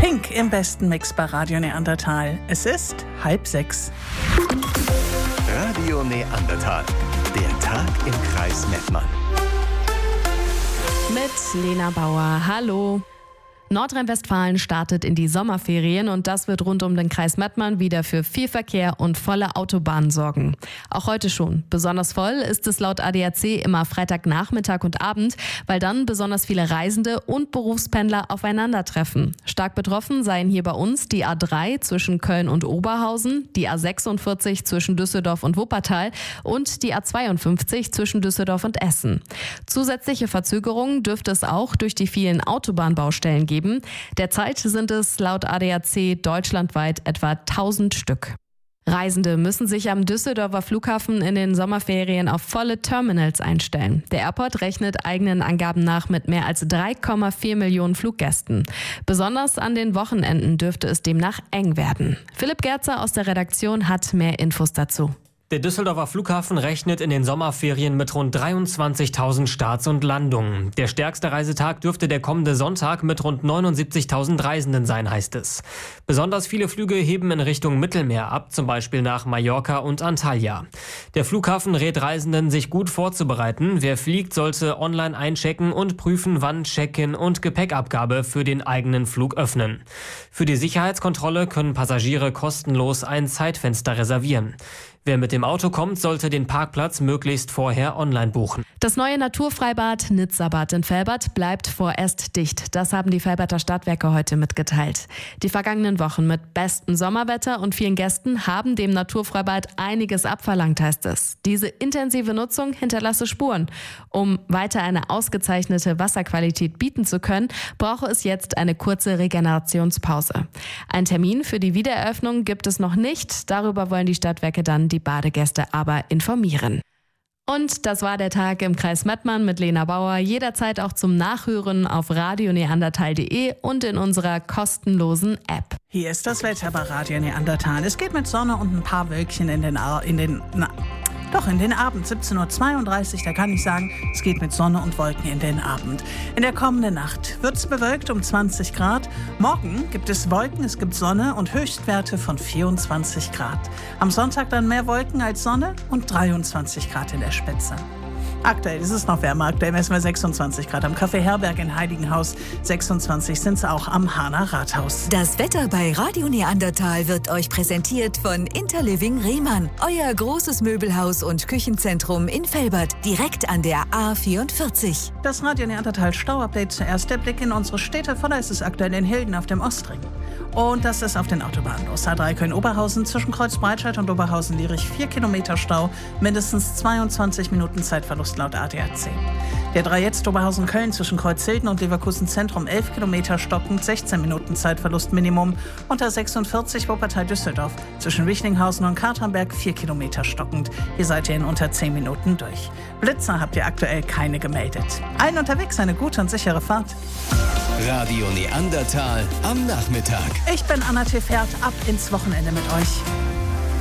Pink im besten Mix bei Radio Neandertal. Es ist 5:30. Radio Neandertal, der Tag im Kreis Mettmann. Mit Lena Bauer. Hallo. Nordrhein-Westfalen startet in die Sommerferien und das wird rund um den Kreis Mettmann wieder für viel Verkehr und volle Autobahnen sorgen. Auch heute schon. Besonders voll ist es laut ADAC immer Freitagnachmittag und Abend, weil dann besonders viele Reisende und Berufspendler aufeinandertreffen. Stark betroffen seien hier bei uns die A3 zwischen Köln und Oberhausen, die A46 zwischen Düsseldorf und Wuppertal und die A52 zwischen Düsseldorf und Essen. Zusätzliche Verzögerungen dürfte es auch durch die vielen Autobahnbaustellen geben. Derzeit sind es laut ADAC deutschlandweit etwa 1000 Stück. Reisende müssen sich am Düsseldorfer Flughafen in den Sommerferien auf volle Terminals einstellen. Der Airport rechnet eigenen Angaben nach mit mehr als 3,4 Millionen Fluggästen. Besonders an den Wochenenden dürfte es demnach eng werden. Philipp Gerzer aus der Redaktion hat mehr Infos dazu. Der Düsseldorfer Flughafen rechnet in den Sommerferien mit rund 23.000 Starts und Landungen. Der stärkste Reisetag dürfte der kommende Sonntag mit rund 79.000 Reisenden sein, heißt es. Besonders viele Flüge heben in Richtung Mittelmeer ab, zum Beispiel nach Mallorca und Antalya. Der Flughafen rät Reisenden, sich gut vorzubereiten. Wer fliegt, sollte online einchecken und prüfen, wann Check-in und Gepäckabgabe für den eigenen Flug öffnen. Für die Sicherheitskontrolle können Passagiere kostenlos ein Zeitfenster reservieren. Wer mit dem Auto kommt, sollte den Parkplatz möglichst vorher online buchen. Das neue Naturfreibad Nitzabad in Velbert bleibt vorerst dicht. Das haben die Velberter Stadtwerke heute mitgeteilt. Die vergangenen Wochen mit bestem Sommerwetter und vielen Gästen haben dem Naturfreibad einiges abverlangt, heißt es. Diese intensive Nutzung hinterlasse Spuren. Um weiter eine ausgezeichnete Wasserqualität bieten zu können, brauche es jetzt eine kurze Regenerationspause. Ein Termin für die Wiedereröffnung gibt es noch nicht. Darüber wollen die Stadtwerke dann die Badegäste aber informieren. Und das war der Tag im Kreis Mettmann mit Lena Bauer. Jederzeit auch zum Nachhören auf radioneandertal.de und in unserer kostenlosen App. Hier ist das Wetter bei Radio Neandertal. Es geht mit Sonne und ein paar Wölkchen in den Abend, 17:32 Uhr, da kann ich sagen, es geht mit Sonne und Wolken in den Abend. In der kommenden Nacht wird es bewölkt um 20 Grad. Morgen gibt es Wolken, es gibt Sonne und Höchstwerte von 24 Grad. Am Sonntag dann mehr Wolken als Sonne und 23 Grad in der Spitze. Aktuell ist es noch wärmer. Aktuell messen wir 26 Grad am Café Herberg in Heiligenhaus. 26 sind es auch am Hahner Rathaus. Das Wetter bei Radio Neandertal wird euch präsentiert von Interliving Rehmann. Euer großes Möbelhaus und Küchenzentrum in Velbert, direkt an der A44. Das Radio Neandertal Stauupdate zuerst. Der Blick in unsere Städte. Voller ist es aktuell in Hilden auf dem Ostring. Und das ist auf den Autobahnen los. A3 Köln-Oberhausen zwischen Kreuz Breitscheid und Oberhausen-Lierich 4 Kilometer Stau. Mindestens 22 Minuten Zeitverlust laut ADAC. Der 3 jetzt Oberhausen-Köln zwischen Kreuzhilden und Leverkusen Zentrum 11 Kilometer stockend, 16 Minuten Zeitverlust Minimum. Und der 46 Wuppertal-Düsseldorf zwischen Wichlinghausen und Katernberg 4 Kilometer stockend. Hier seid ihr in unter 10 Minuten durch. Blitzer habt ihr aktuell keine gemeldet. Allen unterwegs eine gute und sichere Fahrt. Radio Neandertal am Nachmittag. Ich bin Anna T. Fährt, ab ins Wochenende mit euch.